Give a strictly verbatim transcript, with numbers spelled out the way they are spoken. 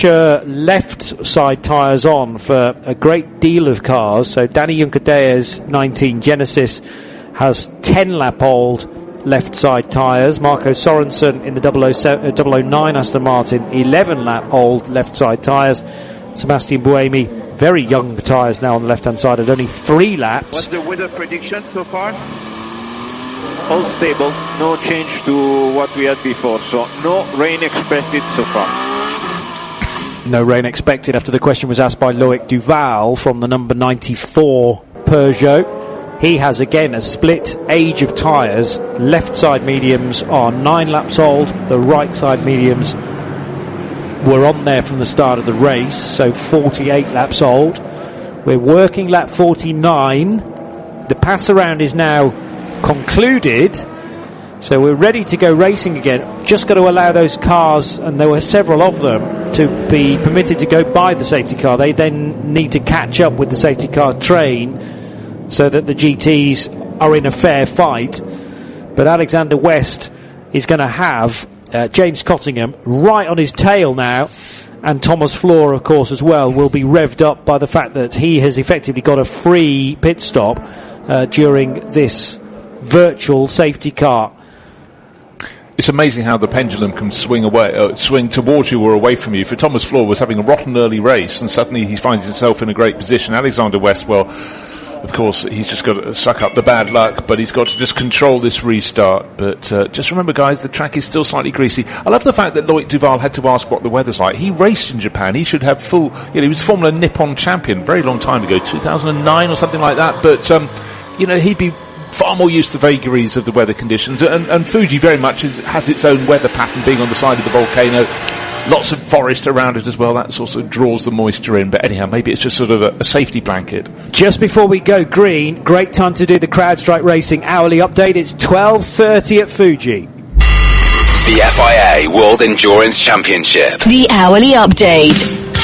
Porsche left side tyres on for a great deal of cars. So Danny Juncadei's nineteen Genesis has ten lap old left side tyres. Marco Sorensen in the double oh nine Aston Martin, eleven lap old left side tyres. Sebastian Buemi, very young tyres now on the left hand side at only three laps. What's the weather prediction so far? All stable, no change to what we had before, so no rain expected so far. No rain expected after the question was asked by Loic Duval from the number ninety-four Peugeot. He has again a split age of tyres. Left side mediums are nine laps old, the right side mediums were on there from the start of the race, so forty-eight laps old. We're working lap forty-nine. The pass around is now concluded, so we're ready to go racing again. Just got to allow those cars, and there were several of them, to be permitted to go by the safety car. They then need to catch up with the safety car train so that the G Ts are in a fair fight. But Alexander West is going to have uh, James Cottingham right on his tail now, and Thomas Floor, of course, as well, will be revved up by the fact that he has effectively got a free pit stop uh, during this virtual safety car. It's amazing how the pendulum can swing away, uh, swing towards you or away from you. For Thomas Floor was having a rotten early race, and suddenly he finds himself in a great position. Alexander West, well, of course, he's just got to suck up the bad luck, but he's got to just control this restart. But uh, just remember, guys, the track is still slightly greasy. I love the fact that Loic Duval had to ask what the weather's like. He raced in Japan. He should have full, you know, he was Formula Nippon champion very long time ago, two thousand nine or something like that. But, um, you know, he'd be far more used to the vagaries of the weather conditions, and, and Fuji very much is, has its own weather pattern, being on the side of the volcano, lots of forest around it as well. That also draws the moisture in. But anyhow, maybe it's just sort of a, a safety blanket. Just before we go green, great time to do the CrowdStrike Racing hourly update. It's twelve thirty at Fuji. The F I A World Endurance Championship. The hourly update.